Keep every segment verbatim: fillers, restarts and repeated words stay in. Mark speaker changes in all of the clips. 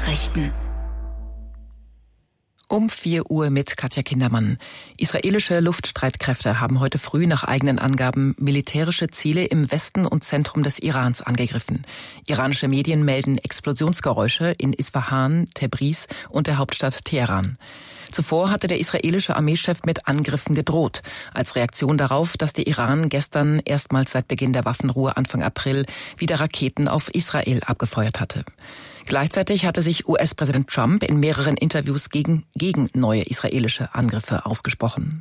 Speaker 1: Nachrichten.
Speaker 2: Um vier Uhr mit Katja Kindermann. Israelische Luftstreitkräfte haben heute früh nach eigenen Angaben militärische Ziele im Westen und Zentrum des Irans angegriffen. Iranische Medien melden Explosionsgeräusche in Isfahan, Tebriz und der Hauptstadt Teheran. Zuvor hatte der israelische Armeechef mit Angriffen gedroht, als Reaktion darauf, dass der Iran gestern erstmals seit Beginn der Waffenruhe Anfang April wieder Raketen auf Israel abgefeuert hatte. Gleichzeitig hatte sich U S-Präsident Trump in mehreren Interviews gegen, gegen neue israelische Angriffe ausgesprochen.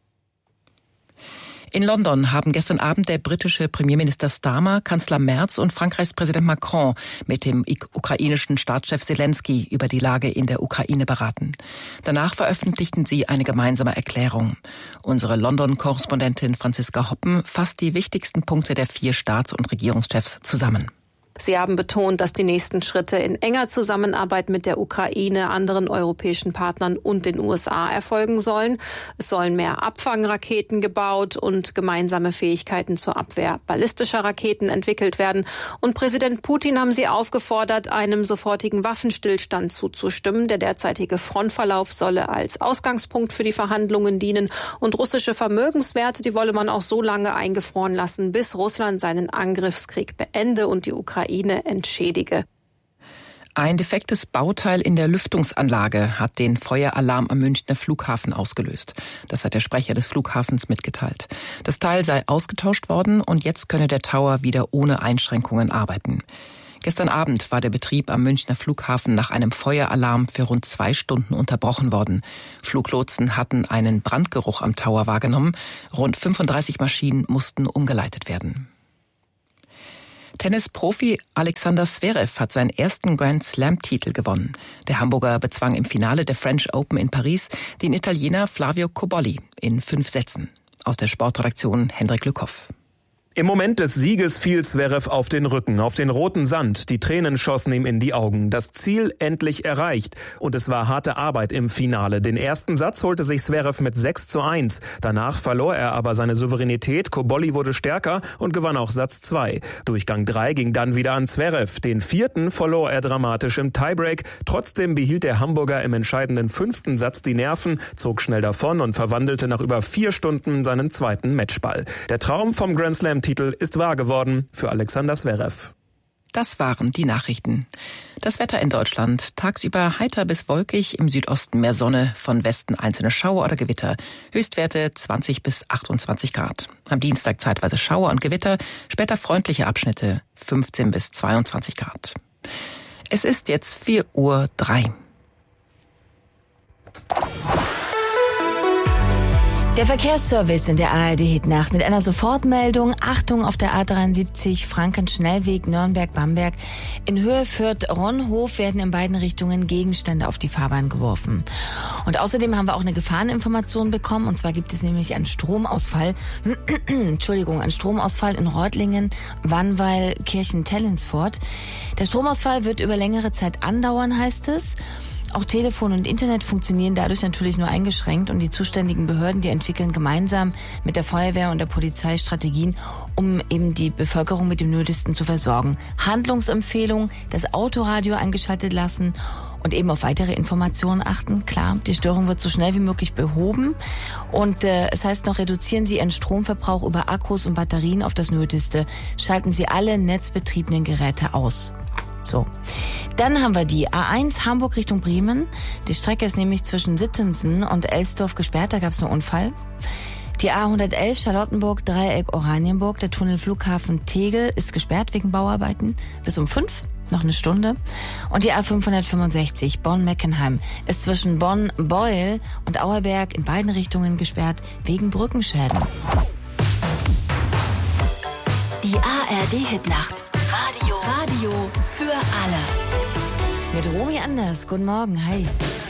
Speaker 2: In London haben gestern Abend der britische Premierminister Starmer, Kanzler Merz und Frankreichs Präsident Macron mit dem ukrainischen Staatschef Zelensky über die Lage in der Ukraine beraten. Danach veröffentlichten sie eine gemeinsame Erklärung. Unsere London-Korrespondentin Franziska Hoppen fasst die wichtigsten Punkte der vier Staats- und Regierungschefs zusammen.
Speaker 3: Sie haben betont, dass die nächsten Schritte in enger Zusammenarbeit mit der Ukraine, anderen europäischen Partnern und den U S A erfolgen sollen. Es sollen mehr Abfangraketen gebaut und gemeinsame Fähigkeiten zur Abwehr ballistischer Raketen entwickelt werden. Und Präsident Putin haben sie aufgefordert, einem sofortigen Waffenstillstand zuzustimmen. Der derzeitige Frontverlauf solle als Ausgangspunkt für die Verhandlungen dienen. Und russische Vermögenswerte, die wolle man auch so lange eingefroren lassen, bis Russland seinen Angriffskrieg beende und die Ukraine entschädige.
Speaker 2: Ein defektes Bauteil in der Lüftungsanlage hat den Feueralarm am Münchner Flughafen ausgelöst. Das hat der Sprecher des Flughafens mitgeteilt. Das Teil sei ausgetauscht worden und jetzt könne der Tower wieder ohne Einschränkungen arbeiten. Gestern Abend war der Betrieb am Münchner Flughafen nach einem Feueralarm für rund zwei Stunden unterbrochen worden. Fluglotsen hatten einen Brandgeruch am Tower wahrgenommen. Rund fünfunddreißig Maschinen mussten umgeleitet werden. Tennisprofi Alexander Zverev hat seinen ersten Grand-Slam-Titel gewonnen. Der Hamburger bezwang im Finale der French Open in Paris den Italiener Flavio Cobolli in fünf Sätzen. Aus der Sportredaktion Hendrik Lückhoff.
Speaker 4: Im Moment des Sieges fiel Zverev auf den Rücken, auf den roten Sand. Die Tränen schossen ihm in die Augen. Das Ziel endlich erreicht. Und es war harte Arbeit im Finale. Den ersten Satz holte sich Zverev mit sechs zu eins. Danach verlor er aber seine Souveränität. Cobolli wurde stärker und gewann auch Satz zwei. Durchgang drei ging dann wieder an Zverev. Den vierten verlor er dramatisch im Tiebreak. Trotzdem behielt der Hamburger im entscheidenden fünften Satz die Nerven, zog schnell davon und verwandelte nach über vier Stunden seinen zweiten Matchball. Der Traum vom Grand Slam Titel ist wahr geworden für Alexander Zverev.
Speaker 2: Das waren die Nachrichten. Das Wetter in Deutschland. Tagsüber heiter bis wolkig, im Südosten mehr Sonne, von Westen einzelne Schauer oder Gewitter. Höchstwerte zwanzig bis achtundzwanzig Grad. Am Dienstag zeitweise Schauer und Gewitter, später freundliche Abschnitte, fünfzehn bis zweiundzwanzig Grad. Es ist jetzt vier Uhr drei.
Speaker 1: Der Verkehrsservice in der A R D-Hitnacht mit einer Sofortmeldung. Achtung auf der A dreiundsiebzig, Franken-Schnellweg, Nürnberg-Bamberg. In Höhe Fürth-Ronhof werden in beiden Richtungen Gegenstände auf die Fahrbahn geworfen. Und außerdem haben wir auch eine Gefahreninformation bekommen. Und zwar gibt es nämlich einen Stromausfall, Entschuldigung, einen Stromausfall in Reutlingen, Wannweil, Kirchen-Tellinsfort. Der Stromausfall wird über längere Zeit andauern, heißt es. Auch Telefon und Internet funktionieren dadurch natürlich nur eingeschränkt und die zuständigen Behörden, die entwickeln gemeinsam mit der Feuerwehr und der Polizei Strategien, um eben die Bevölkerung mit dem Nötigsten zu versorgen. Handlungsempfehlung, das Autoradio eingeschaltet lassen und eben auf weitere Informationen achten. Klar, die Störung wird so schnell wie möglich behoben und äh, es heißt noch, reduzieren Sie Ihren Stromverbrauch über Akkus und Batterien auf das Nötigste. Schalten Sie alle netzbetriebenen Geräte aus. So, dann haben wir die A eins Hamburg Richtung Bremen. Die Strecke ist nämlich zwischen Sittensen und Elsdorf gesperrt, da gab es einen Unfall. Die A hundertelf Charlottenburg, Dreieck Oranienburg, der Tunnel Flughafen Tegel ist gesperrt wegen Bauarbeiten bis um fünf, noch eine Stunde. Und die A fünfhundertfünfundsechzig Bonn-Meckenheim ist zwischen Bonn-Beuel und Auerberg in beiden Richtungen gesperrt wegen Brückenschäden.
Speaker 5: Die A R D-Hitnacht. Radio. Radio für alle.
Speaker 1: Mit Romy Anders. Guten Morgen. Hi.